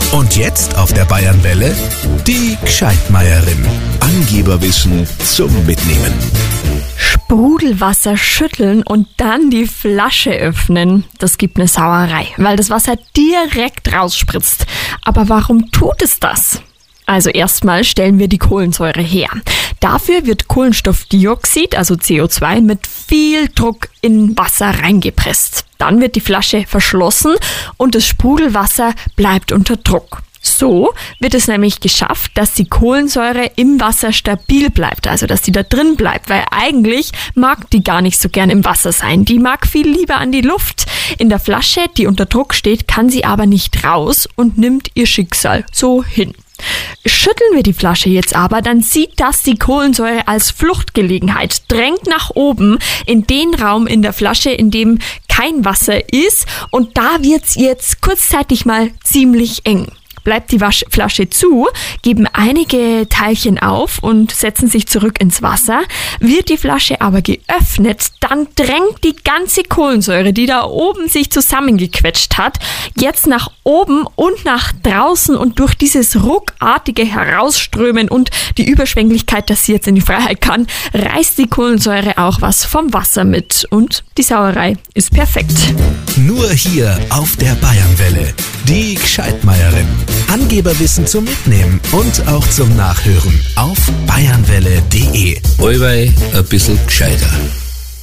Und jetzt auf der Bayernwelle die Gscheidmeierin. Angeberwissen zum Mitnehmen. Sprudelwasser schütteln und dann die Flasche öffnen. Das gibt eine Sauerei, weil das Wasser direkt rausspritzt. Aber warum tut es das? Also erstmal stellen wir die Kohlensäure her. Dafür wird Kohlenstoffdioxid, also CO2, mit viel Druck in Wasser reingepresst. Dann wird die Flasche verschlossen und das Sprudelwasser bleibt unter Druck. So wird es nämlich geschafft, dass die Kohlensäure im Wasser stabil bleibt, also dass die da drin bleibt, weil eigentlich mag die gar nicht so gern im Wasser sein. Die mag viel lieber an die Luft. In der Flasche, die unter Druck steht, kann sie aber nicht raus und nimmt ihr Schicksal so hin. Schütteln wir die Flasche jetzt aber, dann sieht das die Kohlensäure als Fluchtgelegenheit, drängt nach oben in den Raum in der Flasche, in dem kein Wasser ist, und da wird's jetzt kurzzeitig mal ziemlich eng. Bleibt die Flasche zu, geben einige Teilchen auf und setzen sich zurück ins Wasser. Wird die Flasche aber geöffnet, dann drängt die ganze Kohlensäure, die da oben sich zusammengequetscht hat, jetzt nach oben und nach draußen, und durch dieses ruckartige Herausströmen und die Überschwänglichkeit, dass sie jetzt in die Freiheit kann, reißt die Kohlensäure auch was vom Wasser mit und die Sauerei ist perfekt. Nur hier auf der Bayernwelle. Die Gscheidmeierin. Angeberwissen zum Mitnehmen und auch zum Nachhören auf bayernwelle.de. Allweil ein bisschen gescheiter.